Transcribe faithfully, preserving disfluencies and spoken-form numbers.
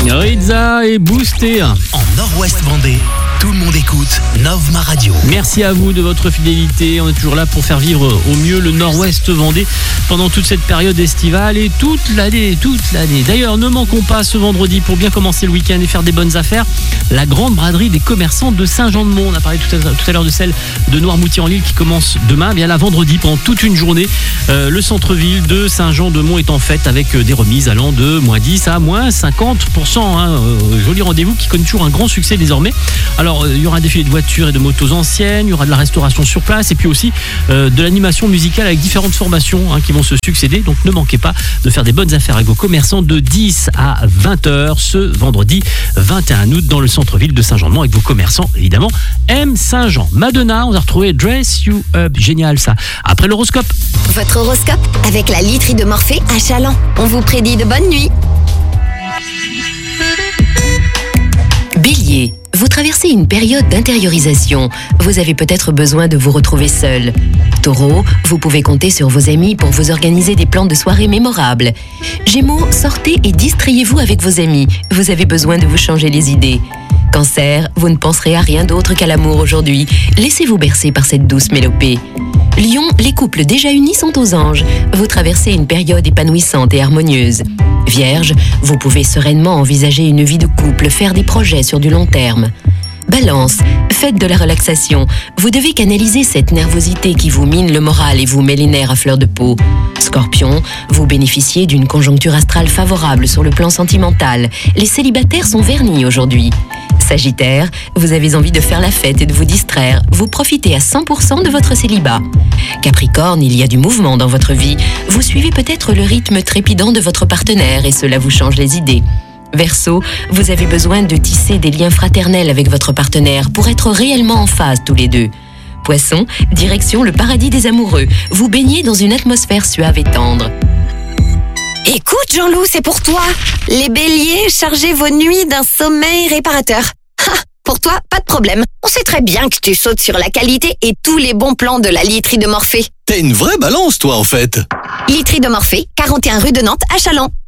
Rizza et Boosté. En Nord-Ouest Vendée, tout le monde écoute Novma Radio. Merci à vous de votre fidélité. On est toujours là pour faire vivre au mieux le Nord-Ouest Vendée pendant toute cette période estivale et toute l'année, toute l'année. D'ailleurs, ne manquons pas ce vendredi pour bien commencer le week-end et faire des bonnes affaires, la grande braderie des commerçants de Saint-Jean-de-Mont. On a parlé tout à, tout à l'heure de celle de Noirmoutier-en-l'Île qui commence demain. Bien là, vendredi, pendant toute une journée, euh, le centre-ville de Saint-Jean-de-Mont est en fête avec des remises allant de moins dix à moins cinquante pour cent. Hein. Euh, joli rendez-vous qui connaît toujours un grand succès désormais. Alors, euh, il y aura un défilé de voitures et de motos anciennes, il y aura de la restauration sur place et puis aussi euh, de l'animation musicale avec différentes formations hein, qui vont se succéder. Donc ne manquez pas de faire des bonnes affaires avec vos commerçants de dix à vingt heures ce vendredi vingt et un août dans le centre-ville de Saint-Jean-de-Mont avec vos commerçants évidemment M Saint-Jean. Madonna, on a retrouvé Dress You Up, génial ça. Après l'horoscope. Votre horoscope avec la literie de Morphée à Chaland. On vous prédit de bonnes nuits. Bélier, vous traversez une période d'intériorisation. Vous avez peut-être besoin de vous retrouver seul. Taureau, vous pouvez compter sur vos amis pour vous organiser des plans de soirée mémorables. Gémeaux, sortez et distrayez-vous avec vos amis. Vous avez besoin de vous changer les idées. Cancer, vous ne penserez à rien d'autre qu'à l'amour aujourd'hui. Laissez-vous bercer par cette douce mélopée. Lion, les couples déjà unis sont aux anges. Vous traversez une période épanouissante et harmonieuse. Vierge, vous pouvez sereinement envisager une vie de couple, faire des projets sur du long terme. Balance, faites de la relaxation. Vous devez canaliser cette nervosité qui vous mine le moral et vous met les nerfs à fleur de peau. Scorpion, vous bénéficiez d'une conjoncture astrale favorable sur le plan sentimental. Les célibataires sont vernis aujourd'hui. Sagittaire, vous avez envie de faire la fête et de vous distraire. Vous profitez à cent pour cent de votre célibat. Capricorne, il y a du mouvement dans votre vie. Vous suivez peut-être le rythme trépidant de votre partenaire et cela vous change les idées. Verseau, vous avez besoin de tisser des liens fraternels avec votre partenaire pour être réellement en phase tous les deux. Poisson, direction le paradis des amoureux. Vous baignez dans une atmosphère suave et tendre. Écoute Jean-Loup, c'est pour toi. Les béliers, chargez vos nuits d'un sommeil réparateur. Ha, pour toi, pas de problème. On sait très bien que tu sautes sur la qualité et tous les bons plans de la literie de Morphée. T'es une vraie balance, toi, en fait. Literie de Morphée, quarante et un rue de Nantes à Chaland.